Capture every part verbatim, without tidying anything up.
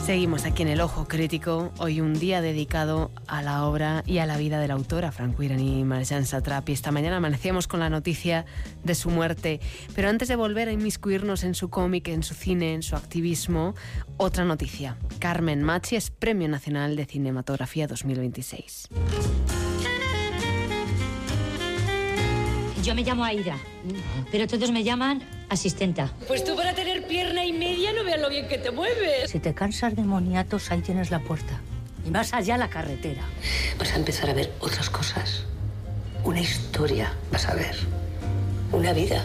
Seguimos aquí en El Ojo Crítico, hoy un día dedicado a la obra y a la vida de la autora Franco Iraní Marjane Satrapi. Esta mañana amanecíamos con la noticia de su muerte, pero antes de volver a inmiscuirnos en su cómic, en su cine, en su activismo, otra noticia. Carmen Machi es Premio Nacional de Cinematografía dos mil veintiséis. Yo me llamo Aida, pero todos me llaman asistenta. Pues tú para tener pierna y media no veas lo bien que te mueves. Si te cansas de moniatos, ahí tienes la puerta. Y más allá la carretera. Vas a empezar a ver otras cosas. Una historia, vas a ver. Una vida.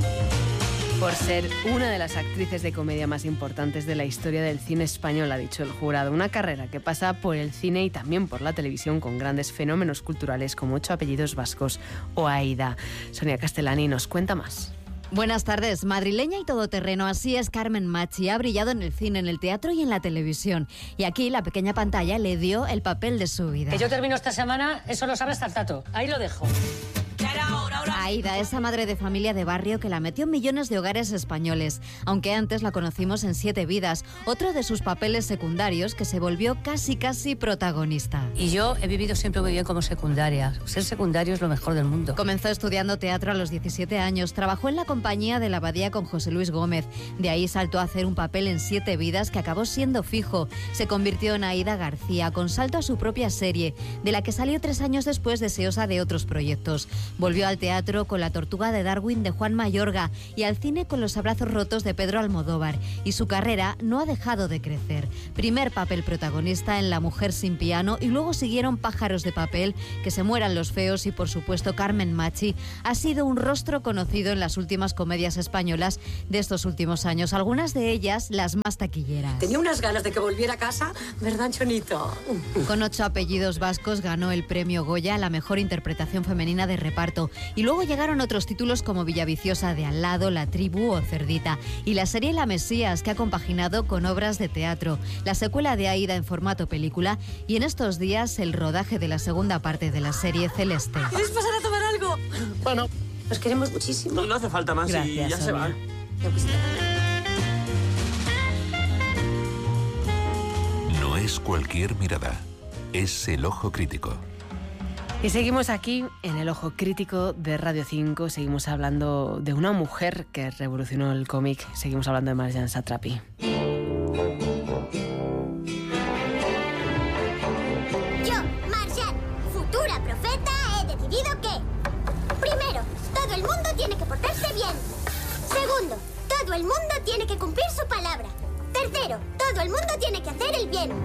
Por ser una de las actrices de comedia más importantes de la historia del cine español, ha dicho el jurado. Una carrera que pasa por el cine y también por la televisión con grandes fenómenos culturales como Ocho apellidos vascos o Aida. Sonia Castellani nos cuenta más. Buenas tardes. Madrileña y todoterreno, así es Carmen Machi. Ha brillado en el cine, en el teatro y en la televisión. Y aquí la pequeña pantalla le dio el papel de su vida. Que yo termino esta semana, eso lo sabes, Tartato. Ahí lo dejo. Aida, esa madre de familia de barrio que la metió en millones de hogares españoles, aunque antes la conocimos en Siete vidas, otro de sus papeles secundarios que se volvió casi casi protagonista. Y yo he vivido siempre muy bien como secundaria. Ser secundario es lo mejor del mundo. Comenzó estudiando teatro a los diecisiete años, trabajó en la compañía de la Abadía con José Luis Gómez. De ahí saltó a hacer un papel en Siete vidas que acabó siendo fijo. Se convirtió en Aida García, con salto a su propia serie, de la que salió tres años después deseosa de otros proyectos. Volvió al teatro con La tortuga de Darwin de Juan Mayorga y al cine con Los abrazos rotos de Pedro Almodóvar, y su carrera no ha dejado de crecer. Primer papel protagonista en La mujer sin piano y luego siguieron Pájaros de papel, Que se mueran los feos y por supuesto Carmen Machi ha sido un rostro conocido en las últimas comedias españolas de estos últimos años, algunas de ellas las más taquilleras. Tenía unas ganas de que volviera a casa, ¿verdad, Chonito? Con Ocho apellidos vascos ganó el premio Goya a la mejor interpretación femenina de reparto. Y luego llegaron otros títulos como Villaviciosa de al lado, La tribu o Cerdita. Y la serie La Mesías, que ha compaginado con obras de teatro. La secuela de Aida en formato película. Y en estos días el rodaje de la segunda parte de la serie Celeste. ¿Quieres pasar a tomar algo? Bueno, Os queremos muchísimo. no, no hace falta más. Gracias, y ya Sonia. se van. No es cualquier mirada, es El Ojo Crítico. Y seguimos aquí en El Ojo Crítico de Radio cinco, seguimos hablando de una mujer que revolucionó el cómic, seguimos hablando de Marjane Satrapi. Yo, Marjane, futura profeta, he decidido que... Primero, todo el mundo tiene que portarse bien. Segundo, todo el mundo tiene que cumplir su palabra. Tercero, todo el mundo tiene que hacer el bien.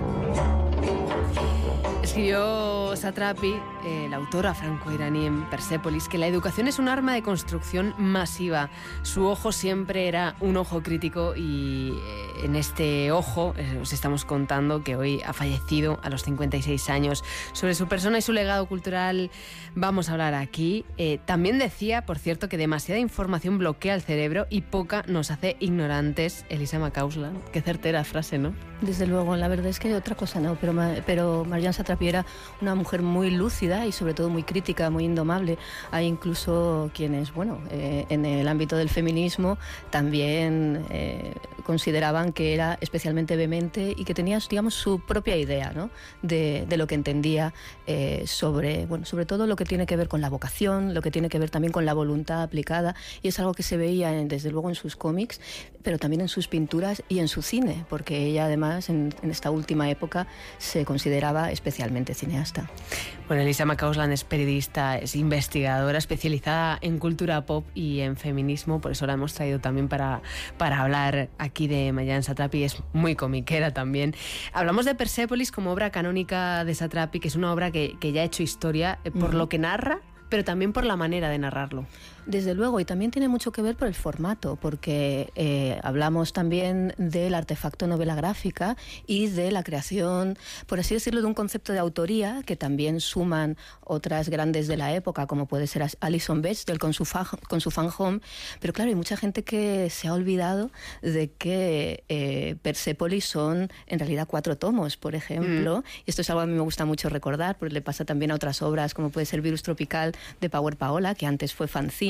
Escribió Satrapi, eh, la autora franco-iraní en Persépolis, que la educación es un arma de construcción masiva. Su ojo siempre era un ojo crítico y eh, en este ojo eh, os estamos contando que hoy ha fallecido a los cincuenta y seis años. Sobre su persona y su legado cultural vamos a hablar aquí. Eh, también decía, por cierto, que demasiada información bloquea el cerebro y poca nos hace ignorantes. Elisa Macauslan, qué certera frase, ¿no? Desde luego, la verdad es que otra cosa no, pero, pero Marjane Satrapi era una mujer muy lúcida y sobre todo muy crítica, muy indomable. Hay incluso quienes, bueno, eh, en el ámbito del feminismo también eh, consideraban que era especialmente vehemente y que tenía, digamos, su propia idea, ¿no?, de, de lo que entendía eh, sobre, bueno, sobre todo lo que tiene que ver con la vocación, lo que tiene que ver también con la voluntad aplicada, y es algo que se veía en, desde luego en sus cómics, pero también en sus pinturas y en su cine, porque ella además en, en esta última época se consideraba especialmente cineasta. Bueno, Elisa Macauslan es periodista, es investigadora especializada en cultura pop y en feminismo, por eso la hemos traído también para, para hablar aquí de Marjane Satrapi, es muy comiquera también. Hablamos de Persépolis como obra canónica de Satrapi, que es una obra que, que ya ha hecho historia eh, por uh-huh. lo que narra, pero también por la manera de narrarlo. Desde luego, y también tiene mucho que ver por el formato, porque eh, hablamos también del artefacto novela gráfica y de la creación, por así decirlo, de un concepto de autoría que también suman otras grandes de la época, como puede ser Alison Bechdel con su, fa, con su Fan Home. Pero claro, hay mucha gente que se ha olvidado de que eh, Persépolis son en realidad cuatro tomos, por ejemplo, mm. y esto es algo que a mí me gusta mucho recordar, porque le pasa también a otras obras, como puede ser Virus Tropical de Power Paola, que antes fue fanzine,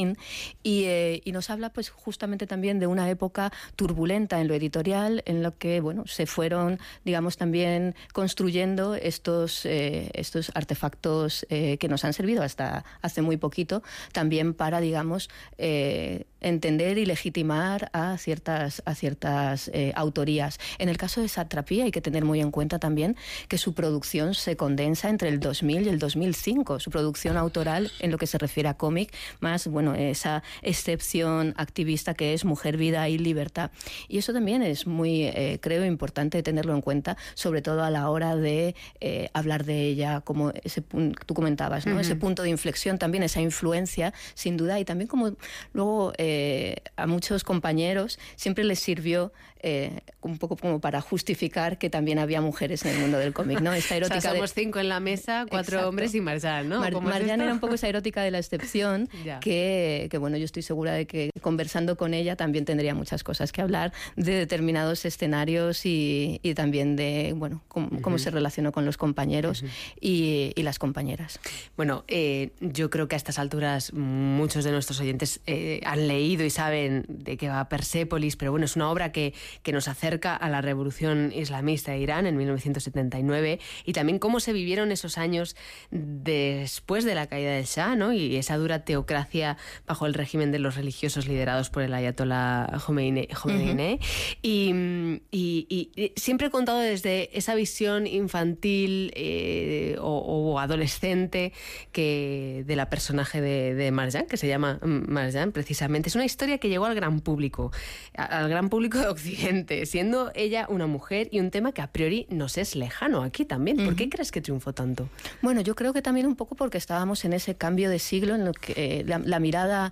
Martín, y, eh, y nos habla pues justamente también de una época turbulenta en lo editorial, en lo que bueno se fueron, digamos, también construyendo estos, eh, estos artefactos eh, que nos han servido hasta hace muy poquito, también para, digamos, eh, entender y legitimar a ciertas, a ciertas eh, autorías. En el caso de Satrapi hay que tener muy en cuenta también que su producción se condensa entre el dos mil y el dos mil cinco, su producción autoral en lo que se refiere a cómic, más bueno esa excepción activista que es Mujer, Vida y Libertad. Y eso también es muy, eh, creo, importante tenerlo en cuenta, sobre todo a la hora de eh, hablar de ella, como ese tú comentabas, ¿no? Uh-huh. Ese punto de inflexión también, esa influencia, sin duda, y también como luego eh, a muchos compañeros siempre les sirvió eh, un poco como para justificar que también había mujeres en el mundo del cómic, ¿no? Esta erótica, o sea, somos de... cinco en la mesa, cuatro Exacto. hombres y Marjan, ¿no? Mar- Marjan era un poco esa erótica de la excepción que, que, bueno, yo estoy segura de que conversando con ella también tendría muchas cosas que hablar de determinados escenarios y, y también de, bueno, cómo, uh-huh. cómo se relacionó con los compañeros uh-huh. y, y las compañeras. Bueno, eh, yo creo que a estas alturas muchos de nuestros oyentes eh, han leído y saben de qué va Persépolis, pero bueno, es una obra que, que nos acerca a la revolución islamista de Irán en mil novecientos setenta y nueve y también cómo se vivieron esos años después de la caída del Shah, ¿no? Y esa dura teocracia bajo el régimen de los religiosos liderados por el ayatolá Khomeini. Khomeini. Uh-huh. y, y, y siempre he contado desde esa visión infantil eh, o, o adolescente que de la personaje de, de Marjan, que se llama Marjan precisamente. Es una historia que llegó al gran público, al gran público de Occidente, siendo ella una mujer y un tema que a priori nos es lejano aquí también. ¿Por uh-huh. qué crees que triunfó tanto? Bueno, yo creo que también un poco porque estábamos en ese cambio de siglo en lo que eh, la, la mirada,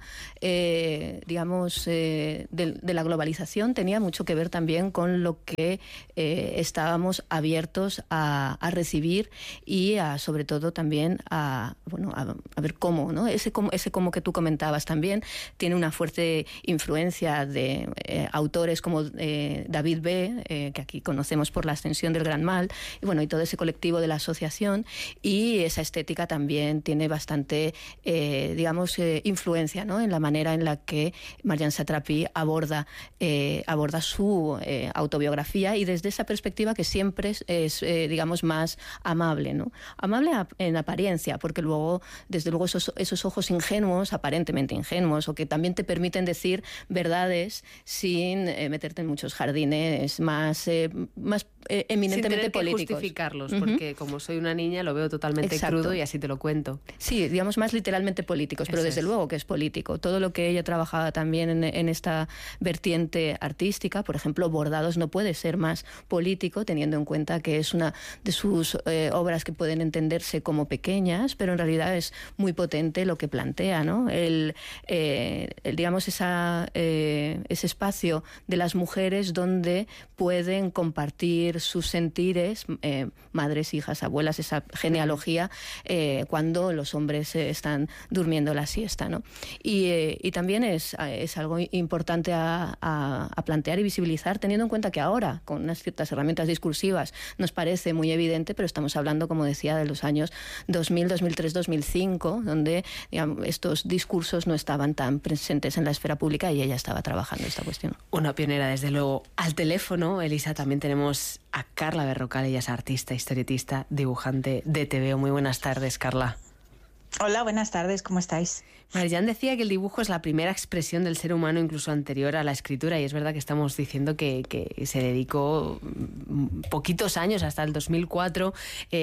eh, digamos, eh, de, de la globalización tenía mucho que ver también con lo que eh, estábamos abiertos a, a recibir y a, sobre todo también a, bueno, a, a ver cómo, ¿no? Ese cómo, ese cómo que tú comentabas también tiene una fuerte influencia de eh, autores como eh, David B., eh, que aquí conocemos por La Ascensión del Gran Mal, y bueno, y todo ese colectivo de la asociación, y esa estética también tiene bastante, eh, digamos, eh, influencia, ¿no? En la manera en la que Marjan Satrapi aborda, eh, aborda su eh, autobiografía, y desde esa perspectiva que siempre es, es eh, digamos, más amable, ¿no? Amable en apariencia, porque luego, desde luego, esos, esos ojos ingenuos, aparentemente ingenuos, o que también te permiten decir verdades sin eh, meterte en muchos jardines más, eh, más eh, eminentemente sin tener políticos. Que justificarlos, uh-huh. porque como soy una niña lo veo totalmente Exacto. crudo y así te lo cuento. Sí, digamos más literalmente políticos, pero Eso desde es. luego que es político. Todo lo que ella trabajaba también en, en esta vertiente artística, por ejemplo, Bordados no puede ser más político, teniendo en cuenta que es una de sus eh, obras que pueden entenderse como pequeñas, pero en realidad es muy potente lo que plantea, ¿no? El, eh, el digamos, esa, eh, ese espacio de las mujeres donde pueden compartir sus sentires, eh, madres, hijas, abuelas, esa genealogía, eh, cuando los hombres eh, están durmiendo la siesta, ¿no? Y, eh, y también es, es algo importante a, a, a plantear y visibilizar, teniendo en cuenta que ahora, con unas ciertas herramientas discursivas, nos parece muy evidente, pero estamos hablando, como decía, de los años dos mil, dos mil tres, dos mil cinco, donde, digamos, estos discursos no estaban tan presentes en la esfera pública y ella estaba trabajando esta cuestión. Una pionera, desde luego. Al teléfono, Elisa, también tenemos a Carla Berrocal. Ella es artista, historietista, dibujante de T V O. Muy buenas tardes, Carla. Hola, buenas tardes, ¿cómo estáis? Marjan decía que el dibujo es la primera expresión del ser humano, incluso anterior a la escritura, y es verdad que estamos diciendo que, que se dedicó poquitos años, hasta el dos mil cuatro,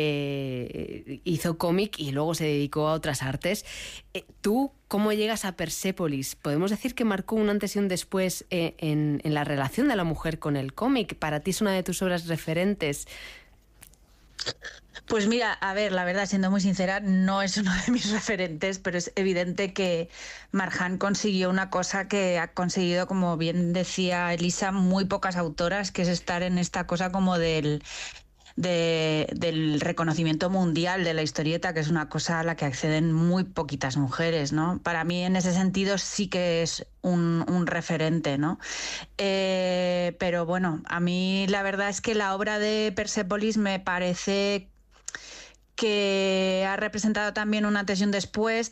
eh, hizo cómic y luego se dedicó a otras artes. Eh, ¿Tú cómo llegas a Persépolis? ¿Podemos decir que marcó un antes y un después eh, en, en la relación de la mujer con el cómic? ¿Para ti es una de tus obras referentes? Pues mira, a ver, la verdad, siendo muy sincera, no es uno de mis referentes, pero es evidente que Marjan consiguió una cosa que ha conseguido, como bien decía Elisa, muy pocas autoras, que es estar en esta cosa como del... De, del reconocimiento mundial de la historieta, que es una cosa a la que acceden muy poquitas mujeres, ¿no? Para mí, en ese sentido, sí que es un, un referente, ¿no? Eh, pero bueno, a mí la verdad es que la obra de Persépolis me parece que ha representado también un antes y un después.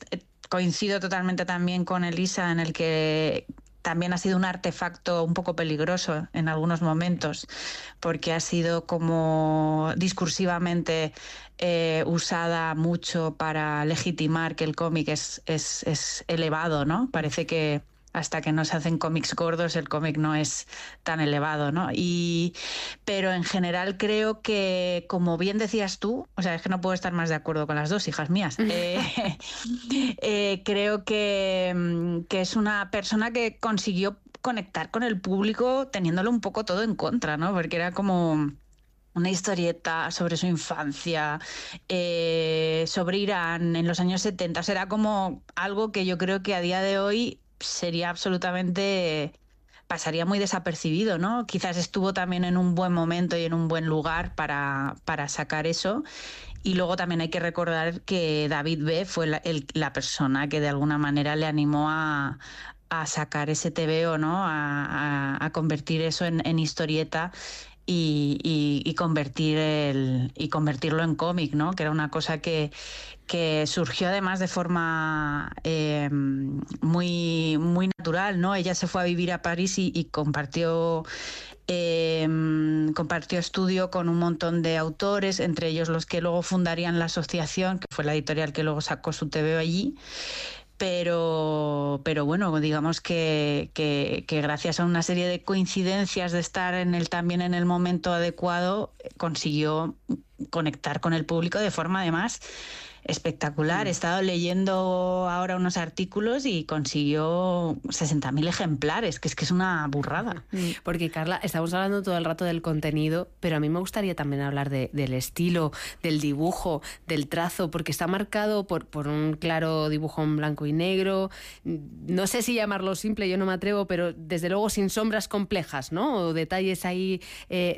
coincido totalmente también con Elisa en el que también ha sido un artefacto un poco peligroso en algunos momentos, porque ha sido como discursivamente eh, usada mucho para legitimar que el cómic es, es, es elevado, ¿no? Parece que hasta que no se hacen cómics gordos el cómic no es tan elevado, ¿no? Y, pero en general creo que, como bien decías tú, o sea, es que no puedo estar más de acuerdo con las dos hijas mías, eh, eh, creo que, que es una persona que consiguió conectar con el público teniéndolo un poco todo en contra, ¿no? Porque era como una historieta sobre su infancia, eh, sobre Irán en los años setenta, o sea, era como algo que yo creo que a día de hoy sería absolutamente, pasaría muy desapercibido, ¿no? Quizás estuvo también en un buen momento y en un buen lugar para, para sacar eso. Y luego también hay que recordar que David B. fue la, el, la persona que de alguna manera le animó a, a sacar ese tebeo, ¿no? A, a, a convertir eso en, en historieta. Y, y, y, convertir el, y convertirlo en cómic, ¿no? Que era una cosa que, que surgió además de forma eh, muy, muy natural, ¿no? Ella se fue a vivir a París y, y compartió, eh, compartió estudio con un montón de autores, entre ellos los que luego fundarían la asociación, que fue la editorial que luego sacó su tebeo allí. Pero, pero bueno, digamos que, que, que gracias a una serie de coincidencias de estar en el, también en el momento adecuado, consiguió conectar con el público de forma además espectacular. He estado leyendo ahora unos artículos y consiguió sesenta mil ejemplares, que es que es una burrada. Porque, Carla, estamos hablando todo el rato del contenido, pero a mí me gustaría también hablar de, del estilo, del dibujo, del trazo, porque está marcado por, por un claro dibujo en blanco y negro. No sé si llamarlo simple, yo no me atrevo, pero desde luego sin sombras complejas, ¿no? O detalles ahí eh,